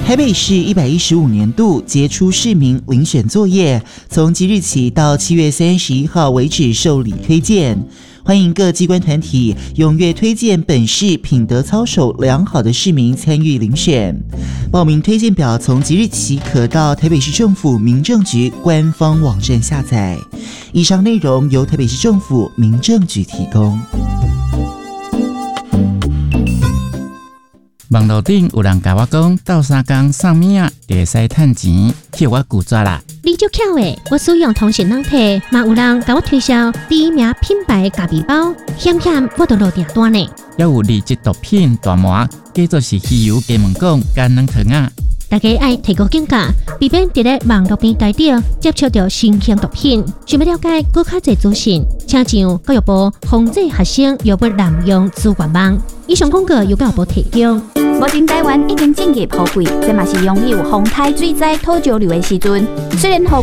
台北市115年度杰出市民遴选作业，从即日起到7月31号为止受理推荐。欢迎各机关团体踊跃推荐本市品德操守良好的市民参与遴选。报名推荐表从即日起可到台北市政府民政局官方网站下载。以上内容由台北市政府民政局提供。 网络顶有人甲我讲，斗三工送物啊，就会使趁钱，叫我拒绝啦。 你足巧诶！我使用通讯软体，嘛有人甲我推销第一名品牌咖啡包，险我都落订单呢。 还有2级毒品大麻，叫做是汽油加盟港干软糖啊。 大家爱提高警觉，避免伫咧网络平台顶接触到新型毒品。想要了解更较侪资讯，请上教育部防治学生药物滥用资源网。以上广告由教育部提供。 目前台湾已经进入雨季，这嘛是拥有风台水灾土石流的时阵。虽然雨